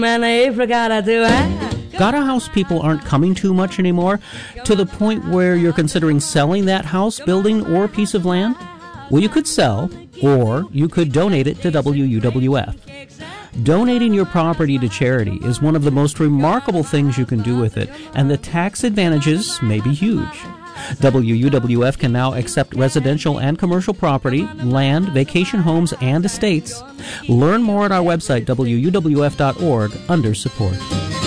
Got a house people aren't coming to much anymore, to the point where you're considering selling that house, building, or piece of land? Well, you could sell, or you could donate it to WUWF. Donating your property to charity is one of the most remarkable things you can do with it, and the tax advantages may be huge. WUWF can now accept residential and commercial property, land, vacation homes, and estates. Learn more at our website, wuwf.org, under support.